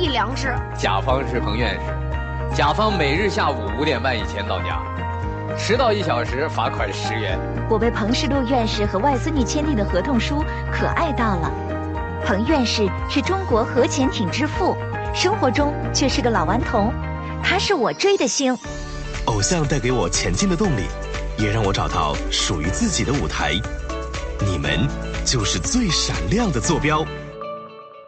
粮食。 甲方是彭院士，甲方每日下午5点半以前到家，迟到1小时罚款10元。 我为彭世禄院士和外孙女签订的合同书可爱到了。彭院士是中国核潜艇之父，生活中却是个老顽童，他是我追的星。 偶像带给我前进的动力，也让我找到属于自己的舞台。你们就是最闪亮的坐标。